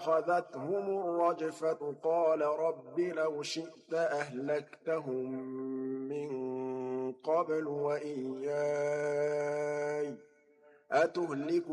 فَأَخَذَتْهُمُ الرَّجْفَةُ قَالَ رَبِّ لَوْ شِئْتَ أَهْلَكْتَهُم مِّن قَبْلُ وَإِيَّايَ ۖ أَتُهْلِكُنَا